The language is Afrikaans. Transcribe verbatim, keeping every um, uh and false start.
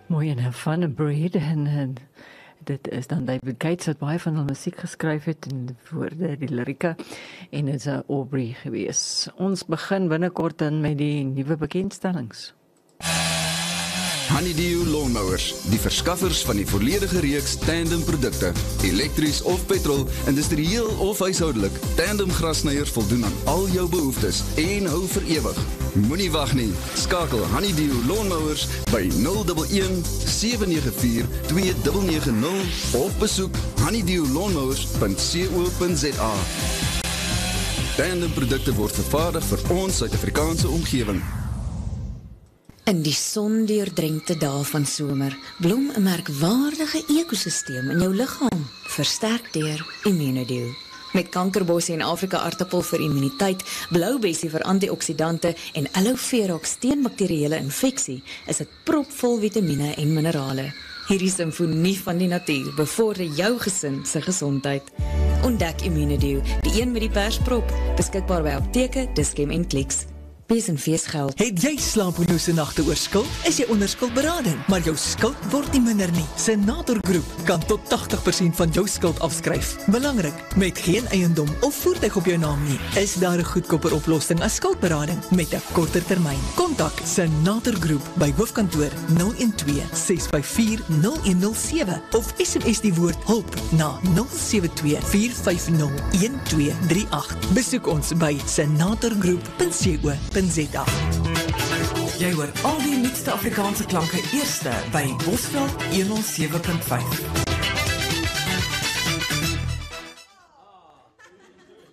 Mooi en Fun and Breed en, en dit is dan David Gates wat baie van hul musiek geskryf het en die woorde, die lirieke en dit is 'n Aubrey gewees. Ons begin binnekort dan met die nuwe bekendstellings. Honeydew Lawnmowers, die verskaffers van die volledige reeks tandem produkte, elektries of petrol, industrieel of huishoudelik. Tandem grasnyers voldoen aan al jou behoeftes en hou vir ewig. Moenie wag nie, skakel Honeydew Lawnmowers by nul een een sewe nege vier twee nege nege nul of besoek honeydew lawnmowers punt co punt za. Tandem produkte word vervaardig vir ons Suid-Afrikaanse omgewing. In die sondeurdrenkte dae van somer blom 'n merkwaardige ekosisteem in jou liggaam, versterk deur Immunodew. Met kankerbossie en Afrika aartappel vir immuniteit, bloubessie vir antioksidante en aloe vera teen bakterieële infeksie, is dit propvol vitamiene en minerale. Hierdie simfonie van die natuur bevorder jou gesin se gesondheid. Ontdek Immunodew, die een met die persprop, beskikbaar by apteke, Dischem en Clicks. Wees en feesgeld. Het jy slaaploose nagte oor skuld? Is jy onder skuldberading, maar jou skuld word nie minder nie. Senator Groep kan tot tagtig persent van jou skuld afskryf. Belangrik, met geen eiendom of voertuig op jou naam nie, is daar 'n goedkoper oplossing as skuldberading met 'n korter termyn. Kontak Senator Groep by hoofkantoor nul een twee ses vyf vier nul een nul sewe of S M S die woord hulp na nul sewe twee vier vyf nul een twee drie agt. Besoek ons by senatorgroep punt co punt za. Jy hoor al die nuutste Afrikaanse klanke eerste by Bosveld honderd sewe punt vyf.